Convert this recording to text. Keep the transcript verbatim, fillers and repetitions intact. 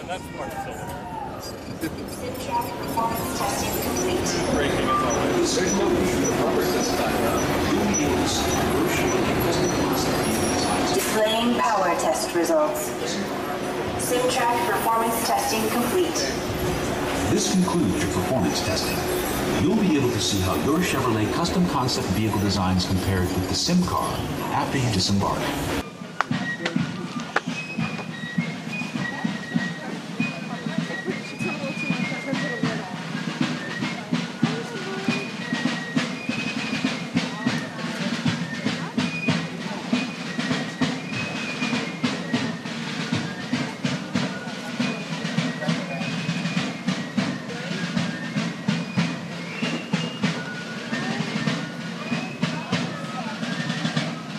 and that's part of silver. SimTrack performance testing complete. Braking is all right. There's no need for bumpers this time around. You'll be able to see your Chevrolet custom concept vehicle designs. Displaying power test results. SimTrack performance testing complete. This concludes your performance testing. You'll be able to see how your Chevrolet custom concept vehicle designs compared with the SimCar after you disembark.